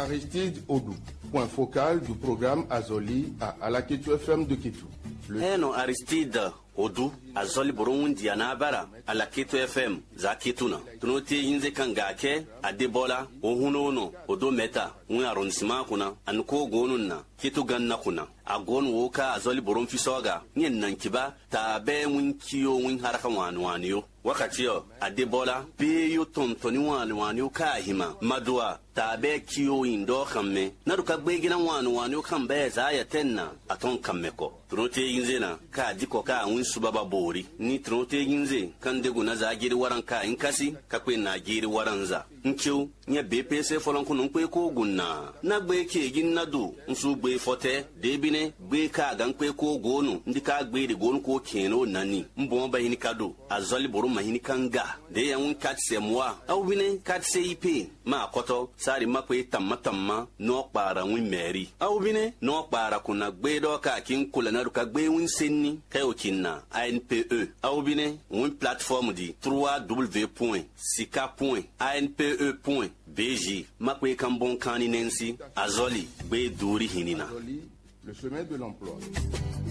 Aristide Odou, point focal du programme Azoli à Alaketu FM de Kétou. Eno Aristide Odou Azoli Boron Dianabara Alaketu FM za Ketuna. Tunote yinze kangake Adebola Ohunono Odo Meta un arrondissement kuna anko gonunna Ketu ganna kuna agon woka Azoli Boron fisoga nyen nankiba tabe win kiyo win haraka wanwaniyo wakati yo Adebola be yo tontoni wanwaniyo ka hima madwa tabe kiyo indo kamme naruka begina wanwaniyo kambe za ya tenna aton kammeko tunote yinze na ka diko ka win subaba bori ni tunote yinze kan degu na za giri waran ka inkasi ka kwe na giri waranza nkiu nya BPC folon kunun kwe ko gunna na gbe ke gin nadu nsu gbe fote debine gbe ka gan kwe ko gonu ndika gbe de gonu ko keno nani mbon ba hini kado Azoli boru mahini kanga de yan kat se moi au bine kat se ip ma koto sari makwe tamma no kpara win meri au bine no kpara kuna gbe do ka kin kula na ruka gbe win senni kayo kinna ANPE au bine win plateforme di www.sika.anpe.bg makwe kambon kani nensi Azoli gbe duri hinina Azoli, le chemin de l'emploi.